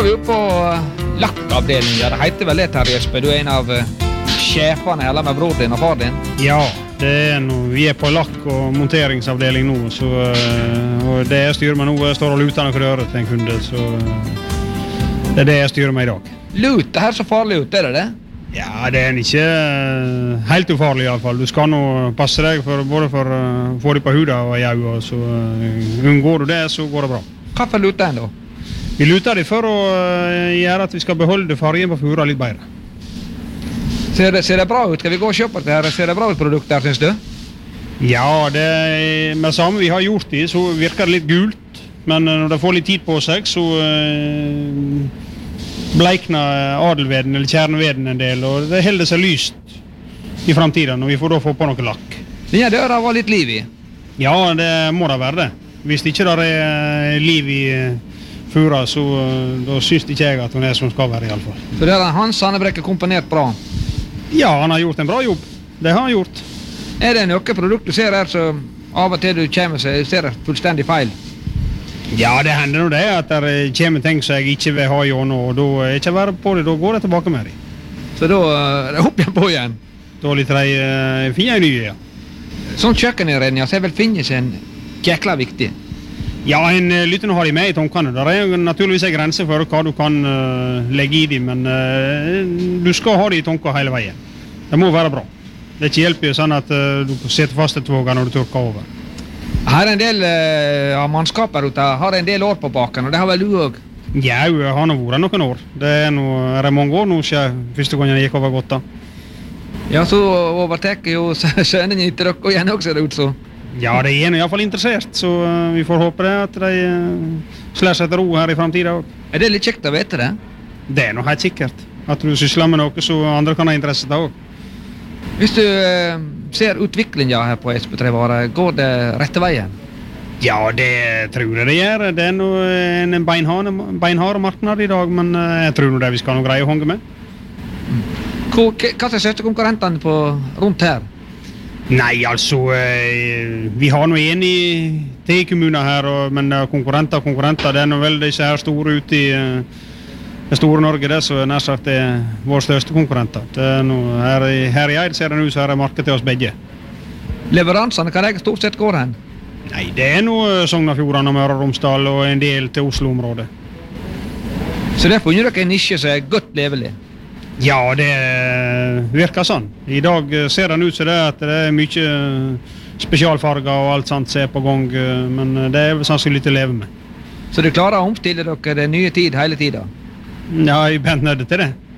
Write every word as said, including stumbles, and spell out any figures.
Vi er jo på lakkavdelingen, det heter vel det, Terje Espe. Du er en av sjefene, eller med bror din og far din? Ja, det er noe. Vi er på lakk- og monteringsavdeling nå, så, og det jeg styrer med nå, jeg står og luter noen rører til en kunde, så det er det jeg styrer med i dag. Lut, det her så farlig ut, er det det? Ja, det er ikke helt ufarlig i alle fall. Du skal nå passe deg for, både for å uh, få det på huda og i øynene, så uh, unngår du det, så går det bra. Hva for luter en da? Vi luter det for å uh, gjøre at vi skal beholde fargen på fura litt bedre. Ser det, ser det bra ut? Skal vi gå og se på det her? Ser det bra ut produktet her, synes du? Ja, det er med det samme vi har gjort det, så virker det litt gult. Men når det får litt tid på seg, så uh, bleikner adelveden eller kjerneveden en del, og det holder seg lyst i fremtiden, og vi får da få på noe lakk. Denne døra var litt liv i? Ja, det må da være det. Hvis ikke det er liv i fura, så da synes ikke jeg at hun er som skal være i alle fall. Så det er Hans Hannebrekke komponert bra? Ja, han har gjort en bra jobb. Det har han gjort. Er det noe produkt du ser her som av og til du kommer seg, ser det fullstendig feil? Ja, det hender nå det at det kommer ting som jeg ikke vil ha i ånd, og da er ikke være på det, da går jeg tilbake med dem. Så da er det opp igjen på igjen? Da litt de uh, finner jeg nye, ja. Sånn kjøkkeninnredning, så er vel finnes en jækla viktig? Ja, en uh, lytter å ha de med i tankene. Det er jo naturligvis en grense for hva du kan uh, legge i dem, men uh, du skal ha de i tankene hele veien. Det må være bra. Det er ikke hjelp sånn at uh, du setter fast et våg når du tørker over. Her er en del uh, av mannskaper ute, har en del år på baken, og det har vel du også? Ja, jeg har nå vært noen år. Det er, noe, er det mange år nå siden første gangen jeg gikk over godt da. Ja, så overtekker jo sønnen i dere igjen også, ser det ut så. Ja, de er i hvert fall interessert, så uh, vi får håpe det at de uh, slår seg til ro her i fremtiden også. Er det litt kjekt å vite det? Det er noe helt sikkert. At du sysler med noe så andre kan ha interesse til også. Hvis du uh, ser utviklingen her på Espetrevarer, går det rette veien? Ja, det tror jeg det gjør. Det er noe, en beinhard marknad i dag, men uh, jeg tror det vi skal nå greie å honge med. Mm. Hva, hva er de største konkurrentene på, rundt her? Nei, altså, uh, vi har nå en i T-kommuner her, og, men uh, konkurrenter, konkurrenter, det er nå vel disse her store ute i uh, det store Norge, det så er nær sagt det er vår største konkurrenter. Det er noe, her, i, her i Eid ser det nå så er det marked til oss begge. Leveransene kan jeg stort sett gå hen? Nei, det er noe Sognafjorden og Møre og Romsdal og en del til Oslo-området. Så det har funnet dere en nisje som er godt levelig? Ja, det virker sånn. I dag ser det ut som det at det er mye spesialfarger og alt sånt som er på gang, men det er sannsynlig til å leve med. Så du klarer å omstille dere den nye tid hele tiden? Ja, jeg er bent nødt til det.